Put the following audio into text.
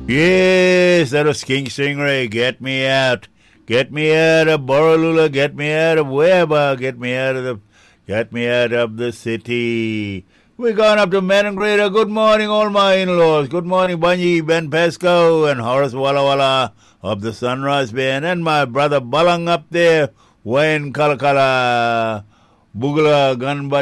Yes, that was King Stingray. Get me out. Get me out of Borroloola. Get me out of Webber. Get me out of the city. We're going up to Meningreta. Good morning, all my in-laws. Good morning, Bunyi, Ben Pesco, and Horace Walla Walla of the Sunrise Band, and my brother Balang up there, Wayne Kalakala, Bugala, Gunbutt.